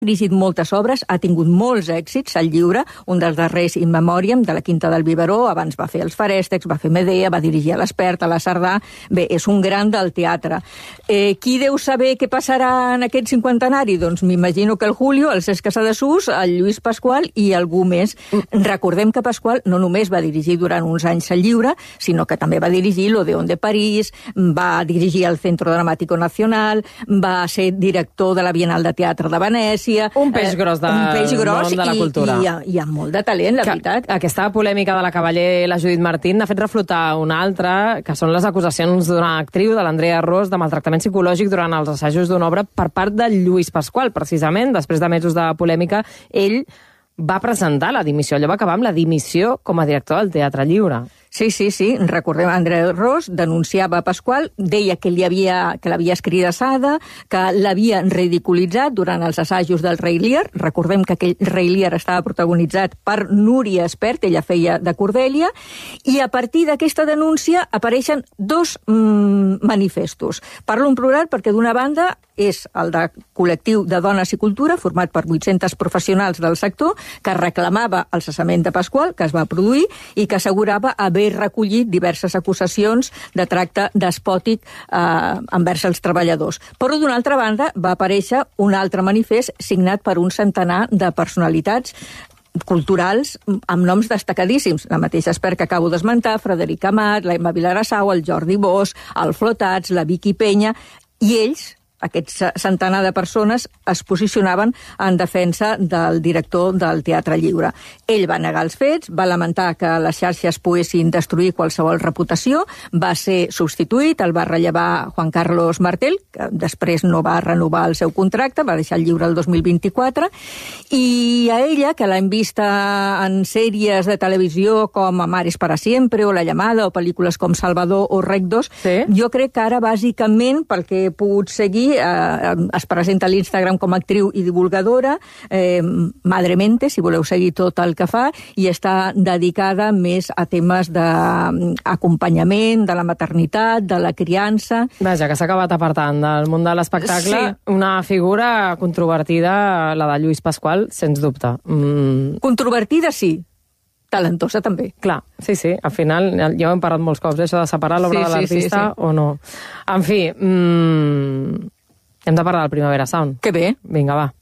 dirigit moltes obres, ha tingut molts èxits al lliure, un dels darrers In Memoriam de la Quinta del Biberó, abans va fer els Farèstecs, va fer Medea, va dirigir a l'Espert, a la Cerdà. Bé, és un gran del teatre. Qui deu saber què passarà en aquest cinquantenari? Doncs m'imagino que el Julio, el Cesc Casadesús, el Lluís Pasqual i algú més. Recordem que Pasqual no només va dirigir durant uns anys al lliure, sinó que també va dirigir l'Odeón de París, va dirigir el Centro Dramático Nacional, va ser director de la Bienal de Teatre de Venècia. Un peix gros del món de la cultura. I amb molt de talent, la veritat. Aquesta polèmica de la Cavaller i la Judit Martín ha fet reflotar una altra, que són les acusacions d'una actriu, de l'Andrea Ros, de maltractament psicològic durant els assajos d'una obra per part del Lluís Pasqual. Precisament, després de mesos de polèmica, ell va presentar la dimissió. Allò va acabar amb la dimissió com a director del Teatre Lliure. Sí. Recordem, Andrea Ros denunciava Pasqual, deia que l'havia escridassada, que l'havia ridiculitzat durant els assajos del Rei Lear. Recordem que aquell Rei Lear estava protagonitzat per Núria Espert, ella feia de Cordèlia, i a partir d'aquesta denúncia apareixen dos manifestos. Parlo en plural perquè d'una banda és el de Col·lectiu de Dones i Cultura, format per 800 professionals del sector, que reclamava el cessament de Pasqual, que es va produir, i que assegurava haver recollit diverses acusacions de tracte despòtic envers els treballadors. Però, d'una altra banda, va aparèixer un altre manifest signat per un centenar de personalitats culturals amb noms destacadíssims. La mateixa Espert que acabo d'esmentar, Frederic Amat, la Emma Vilarassau, el Jordi Bosch, el Flotats, la Vicky Penya, i ells, aquests centenar de persones, es posicionaven en defensa del director del Teatre Lliure. Ell va negar els fets, va lamentar que les xarxes poguessin destruir qualsevol reputació, va ser substituït, el va rellevar Juan Carlos Martel, que després no va renovar el seu contracte, va deixar el Lliure el 2024, i a ella, que l'hem vista en sèries de televisió com Amares para siempre, o La llamada, o pel·lícules com Salvador o Rec 2, jo crec que ara, bàsicament, pel que he pogut seguir, es presenta a l'Instagram com a actriu i divulgadora, Madremente, si voleu seguir tot el que fa, i està dedicada més a temes d'acompanyament, de la maternitat, de la criança. Vaja, que s'ha acabat apartant del món de l'espectacle. Sí. Una figura controvertida, la de Lluís Pasqual, sens dubte. Controvertida, sí. Talentosa, també. Clar, sí, al final ja ho hem parlat molts cops, això de separar l'obra de l'artista o no. En fi, hem de parlar del Primavera Sound. Que bé. Vinga, va.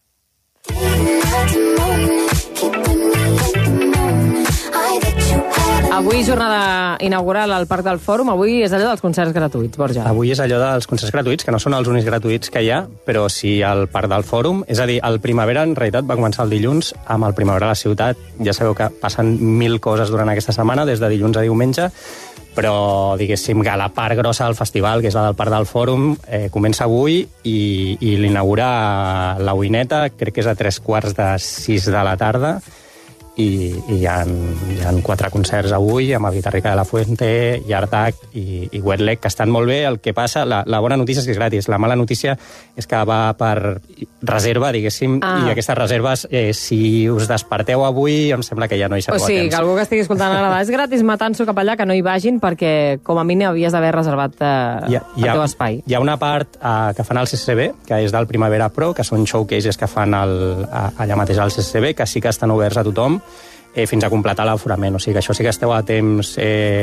Avui jornada inaugural al Parc del Fòrum. Avui és allò dels concerts gratuïts, Borja. Avui és allò dels concerts gratuïts, que no són els únics gratuïts que hi ha, però sí al Parc del Fòrum. És a dir, el Primavera en realitat va començar el dilluns amb el Primavera a la ciutat. Ja sabeu que passen 1000 coses durant aquesta setmana, des de dilluns a diumenge, però, diguéssim, que la part grossa del festival, que és la del Parc del Fòrum, comença avui i l'inaugura la Uineta, crec que és a 3:45 de la tarda, i hi ha 4 concerts avui, amb el Guitarrica de la Fuente, Yardak i Wet Leg, que estan molt bé. El que passa, la bona notícia és que és gratis. La mala notícia és que va per reserva, diguéssim, i aquestes reserves, si us desperteu avui, em sembla que ja no hi serveu a temps. O sigui, que algú que estigui escoltant ara, és gratis, matant-s'ho cap allà, que no hi vagin, perquè com a mínim havies d'haver reservat el teu espai. Hi ha una part que fan al CCB, que és del Primavera Pro, que són showcases que fan allà mateix al CCB, que sí que estan oberts a tothom, fins a completar l'aforament. O sigui que això sí que esteu a temps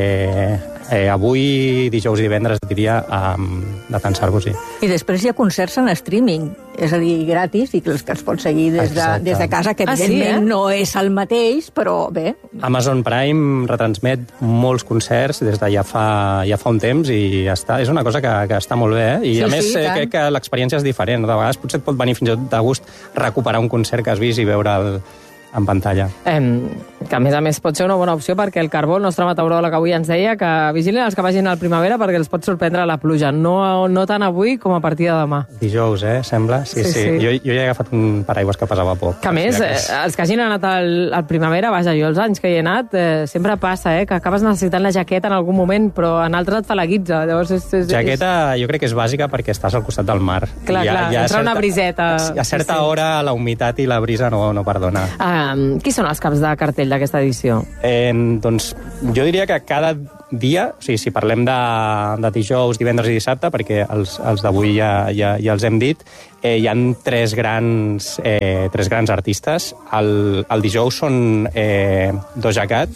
avui, dijous i divendres, diria, d'atançar-vos-hi. I després hi ha concerts en streaming, és a dir, gratis, i que els pots seguir des de casa, que evidentment no és el mateix, però bé. Amazon Prime retransmet molts concerts des de ja fa un temps, i és una cosa que està molt bé, i a més crec que l'experiència és diferent. De vegades potser et pot venir fins i tot de gust recuperar un concert que has vist i veure'l en pantalla. Que a més pot ser una bona opció, perquè el Carbó, el nostre meteoròleg, avui ens deia que vigilin els que vagin al Primavera perquè els pot sorprendre la pluja. No tant avui com a partir de demà. Dijous, sembla? Sí. Jo ja he agafat un paraigües que pesava poc. Que a més, els que hagin anat al Primavera, vaja, jo els anys que hi he anat, sempre passa, que acabes necessitant la jaqueta en algun moment, però en altres et fa la guitza. Jaqueta jo crec que és bàsica perquè estàs al costat del mar. Clar, entra una briseta. A certa hora la humitat i la brisa no perdona. Qui són els caps de cartell d'aquesta edició? Doncs jo diria que cada dia, o sigui, si parlem de dijous, divendres i dissabte, perquè els d'avui ja els hem dit, hi ha tres grans artistes. El dijous són Doja Cat,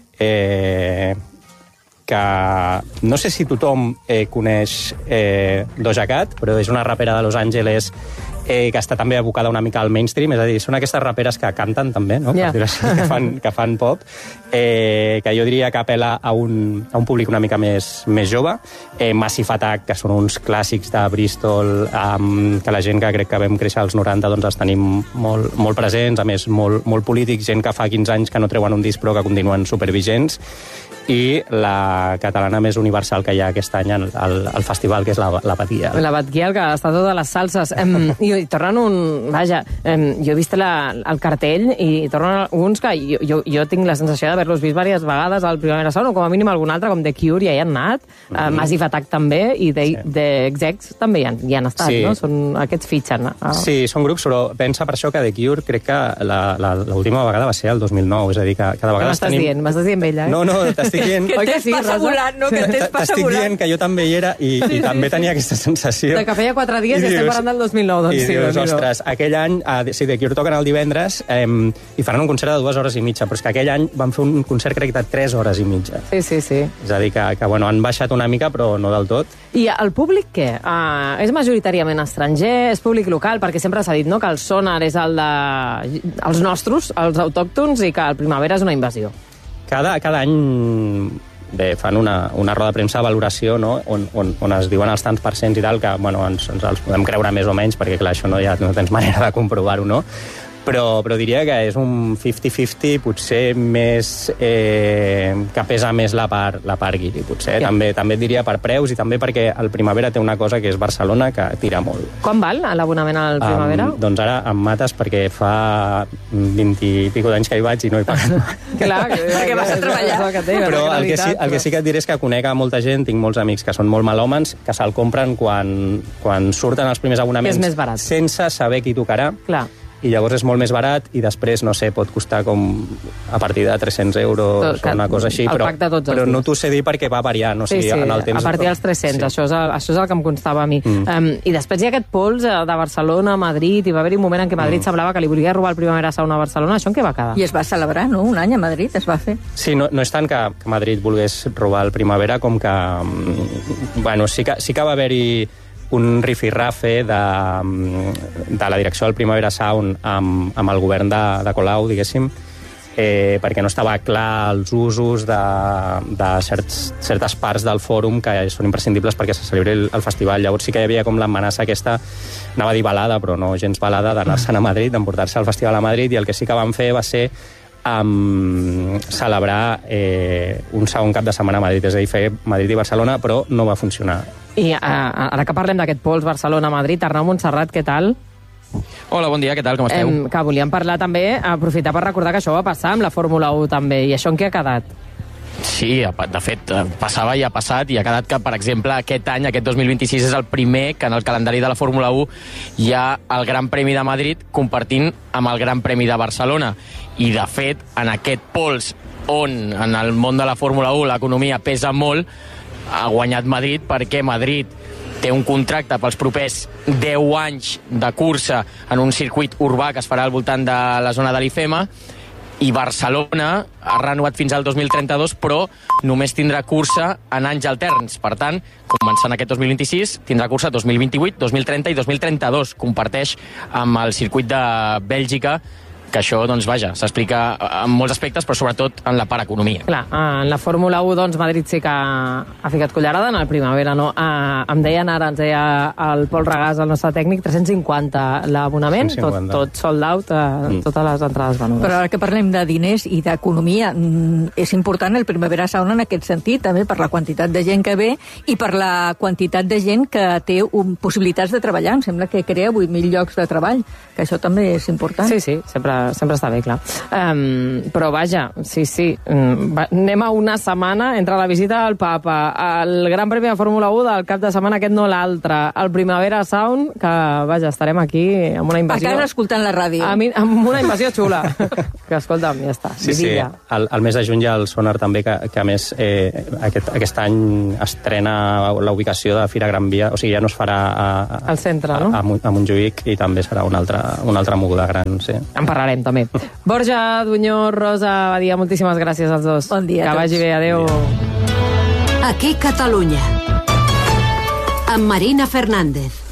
que no sé si tothom coneix Doja Cat, però és una rapera de Los Angeles que està també abocada una mica al mainstream, és a dir, són aquestes raperes que canten també, no? Yeah. que fan pop, que jo diria que apel·la a un públic una mica més jove. Massive Attack, que són uns clàssics de Bristol, que la gent que crec que vam créixer als 90 doncs els tenim molt presents, a més molt polítics, gent que fa 15 anys que no treuen un disc però que continuen supervigents, i la catalana més universal que hi ha aquest any al festival, que és la Batguial. La Batguial, que està tota les salses. I tornen Vaja, jo he vist el cartell i tornen alguns que jo tinc la sensació d'haver-los vist diverses vegades al Primavera Sound, o com a mínim algun altre, com The Cure, ja hi han anat, Massive Attack també, i The Execs també hi han estat, no? Aquests fitxen. Sí, són grups, però pensa per això que The Cure crec que l'última vegada va ser el 2009, és a dir, que cada vegada m'estàs dient vella, No, t'estic dient... Que t'és passa volant, no? Que t'és passa volant. T'estic dient que jo també hi era i també tenia aquesta sensació. De que feia 4 dies i estem parlant del 2009, doncs sí. I dius, ostres, aquell any, The Cure toquen el divendres i faran un concert de 2 hores i mitja, però és que aquell any van fer un concert, crec, de 3 hores i mitja. Sí. És a dir, que bueno, han baixat una mica, però no del tot. I el públic, què? És majoritàriament estranger, és públic local, perquè sempre s'ha dit, no?, que el sonar és els nostres, els autòctons, i que el Primavera és una invasió. Cada any fan una roda de premsa de valoració, no?, on es diuen els tants percents i tal, que bueno, ens els podem creure més o menys, perquè clar, això no tens manera de comprovar-ho, no? Però diria que és un 50-50, potser més que pesa més la part guiri, potser. Ja. També et diria per preus, i també perquè el Primavera té una cosa que és Barcelona, que tira molt. Quan val l'abonament al Primavera? Doncs ara em mates, perquè fa 20 i pico d'anys que hi vaig i no hi pagat. Clar, perquè vas a treballar. Però el que sí que et diré és que conec a molta gent, tinc molts amics que són molt melòmans, que se'l compren quan surten els primers abonaments, és més barat, sense saber qui tocarà. Clar. I llavors és molt més barat, i després, no sé, pot costar com a partir de 300 euros o una cosa així, però no t'ho sé dir perquè va variant, o sigui, en el temps... A partir dels 300, això és el que em constava a mi. I després hi ha aquest pols de Barcelona, Madrid, i va haver-hi un moment en què Madrid semblava que li volia robar el Primavera Sound a Barcelona. Això en què va quedar? I es va celebrar, no?, un any a Madrid, es va fer. Sí, no és tant que Madrid volgués robar el Primavera, com que... Bueno, sí que va haver-hi un rifirrafe de la direcció del Primavera Sound amb el govern de Colau, diguéssim, perquè no estava clar els usos de certes parts del fòrum que són imprescindibles perquè se celebri el festival. Llavors sí que hi havia com l'amenaça aquesta, anava a dir balada, però no gens balada, d'anar-se'n a Madrid, d'emportar-se al festival a Madrid, i el que sí que van fer va ser celebrar un segon cap de setmana a Madrid, és a dir, fer Madrid i Barcelona, però no va funcionar. I ara que parlem d'aquest pols Barcelona-Madrid, Arnau Montserrat, què tal? Hola, bon dia, què tal, com esteu? Que volíem parlar també, aprofitar per recordar que això va passar amb la Fórmula 1 també, i això en què ha quedat? Sí, de fet, passava i ha passat, i ha quedat que, per exemple, aquest any, aquest 2026, és el primer que en el calendari de la Fórmula 1 hi ha el Gran Premi de Madrid compartint amb el Gran Premi de Barcelona. I, de fet, en aquest pols on en el món de la Fórmula 1 l'economia pesa molt, ha guanyat Madrid, perquè Madrid té un contracte pels propers 10 anys de cursa en un circuit urbà que es farà al voltant de la zona de l'IFEMA, i Barcelona ha renovat fins al 2032, però només tindrà cursa en anys alterns. Per tant, començant aquest 2026, tindrà cursa 2028, 2030 i 2032. Comparteix amb el circuit de Bèlgica, que això, doncs, vaja, s'explica en molts aspectes, però sobretot en la part economia. Clar, en la Fórmula 1, doncs, Madrid sí que ha ficat cullerada, en el Primavera no. Em deien ara, ens deia el Pol Regàs, el nostre tècnic, 350 l'abonament, tot sold out, totes les entrades venudes. Però ara que parlem de diners i d'economia, és important el Primavera Sound en aquest sentit, també per la quantitat de gent que ve i per la quantitat de gent que té possibilitats de treballar. Em sembla que crea 8.000 llocs de treball, que això també és important. Sí, sempre està bé, clar. Però vaja, sí. Anem a una setmana entre la visita al Papa, el Gran Premi de Fórmula 1 del cap de setmana, aquest no l'altre, el Primavera Sound, que, vaja, estarem aquí amb una invasió... A casa escoltant la ràdio. Amb una invasió xula. Que, escolta'm, ja està. Sí. El mes de juny hi ha el Sonar també, que a més aquest any estrena la ubicació de Fira Gran Via, o sigui, ja no es farà al centre, no? A Montjuïc, i també serà una altra moguda gran, sí. En parlarem, també. Borja Dunyó, Rosa Badia, moltíssimes gràcies als dos. Bon dia. Que vagi bé, adéu. Aquí Catalunya. Amb Marina Fernández.